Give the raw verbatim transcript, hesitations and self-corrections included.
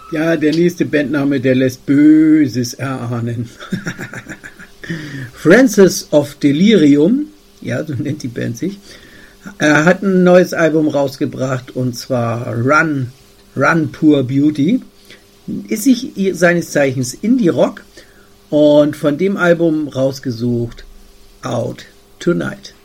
Ja, der nächste Bandname, der lässt Böses erahnen. Francis of Delirium, ja, so nennt die Band sich, er hat ein neues Album rausgebracht, und zwar Run, Run Poor Beauty. Ist sich seines Zeichens Indie-Rock, und von dem Album rausgesucht Out Tonight.